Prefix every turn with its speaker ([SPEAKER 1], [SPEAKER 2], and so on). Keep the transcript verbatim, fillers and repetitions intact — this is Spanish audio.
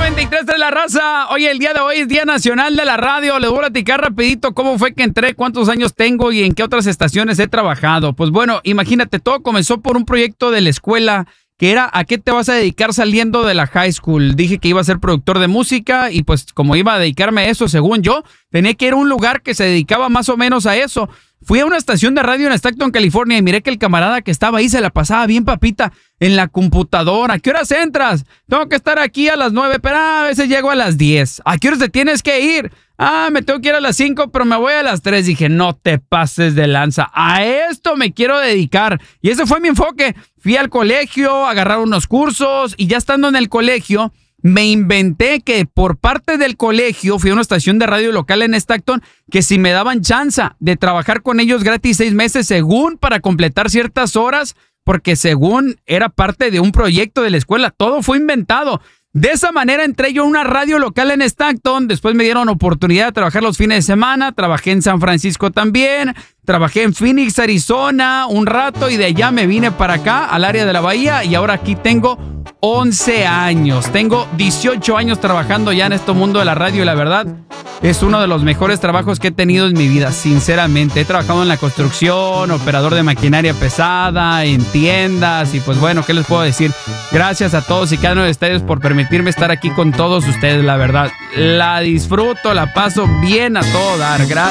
[SPEAKER 1] noventa y tres de la raza. Oye, el día de hoy es Día Nacional de la Radio. Les voy a platicar rapidito cómo fue que entré, cuántos años tengo y en qué otras estaciones he trabajado. Pues bueno, imagínate, todo comenzó por un proyecto de la escuela que era ¿a qué te vas a dedicar saliendo de la high school? Dije que iba a ser productor de música y pues como iba a dedicarme a eso, según yo, tenía que ir a un lugar que se dedicaba más o menos a eso. Fui a una estación de radio en Stockton, California, y miré que el camarada que estaba ahí se la pasaba bien papita en la computadora. ¿A qué horas entras? Tengo que estar aquí a las nueve, pero a veces llego a las diez. ¿A qué horas te tienes que ir? Ah, me tengo que ir a las cinco, pero me voy a las tres. Dije, no te pases de lanza. A esto me quiero dedicar. Y ese fue mi enfoque. Fui al colegio, a agarrar unos cursos, y ya estando en el colegio, me inventé que por parte del colegio fui a una estación de radio local en Stockton que si me daban chance de trabajar con ellos gratis seis meses según para completar ciertas horas, porque según era parte de un proyecto de la escuela, todo fue inventado. De esa manera entré yo a una radio local en Stockton, después me dieron oportunidad de trabajar los fines de semana, trabajé en San Francisco también, trabajé en Phoenix, Arizona un rato y de allá me vine para acá, al área de la Bahía, y ahora aquí tengo once años. Tengo dieciocho años trabajando ya en este mundo de la radio y la verdad es uno de los mejores trabajos que he tenido en mi vida, sinceramente. He trabajado en la construcción, operador de maquinaria pesada, en tiendas y pues bueno, ¿qué les puedo decir? Gracias a todos y cada uno de ustedes por permitirme estar aquí con todos ustedes, la verdad. La disfruto, la paso bien a todo dar. Gracias.